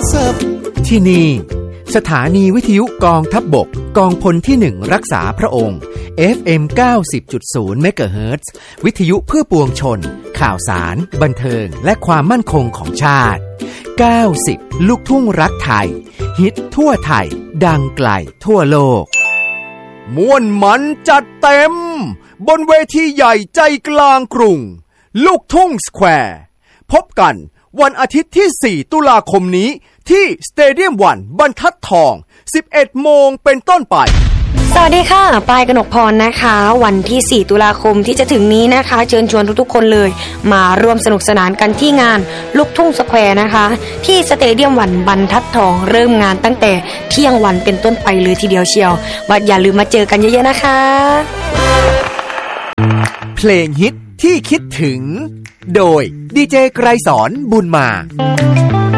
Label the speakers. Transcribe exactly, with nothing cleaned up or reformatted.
Speaker 1: ที่นี่สถานีวิทยุกองทัพบกกองพลที่หนึ่งรักษาพระองค์ เอฟ เอ็ม เก้าสิบจุดศูนย์ เมกะเฮิรตซ์ วิทยุเพื่อปวงชนข่าวสารบันเทิงและความมั่นคงของชาติเก้าสิบลูกทุ่งรักไทยฮิตทั่วไทยดังไกลทั่วโลกม่วนมันจัดเต็มบนเวทีใหญ่ใจกลางกรุงลูกทุ่งสแควร์พบกันวันอาทิตย์ที่สี่ตุลาคมนี้ที่สเตเดียมวันบรรทัดทอง สิบเอ็ดโมงเป็นต้นไป
Speaker 2: สวัสดีค่ะปายกนกพรนะคะวันที่สี่ตุลาคมที่จะถึงนี้นะคะเชิญชวนทุกๆคนเลยมาร่วมสนุกสนานกันที่งานลูกทุ่งสแควร์นะคะที่สเตเดียมวันบรรทัดทองเริ่มงานตั้งแต่เที่ยงวันเป็นต้นไปเลยทีเดียวเชียวว่าอย่าลืมมาเจอกันเยอะๆนะคะ
Speaker 1: เพลงฮิตที่คิดถึงโดยดีเจไกรสอนบุญมา